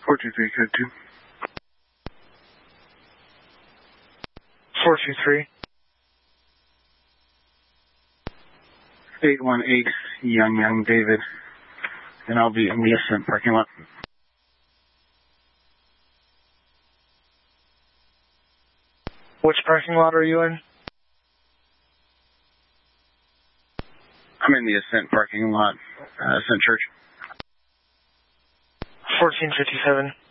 42352. 423. 818 Young David. And I'll be in the Ascent parking lot. Which parking lot are you in? I'm in the Ascent parking lot, Ascent Church. 1457.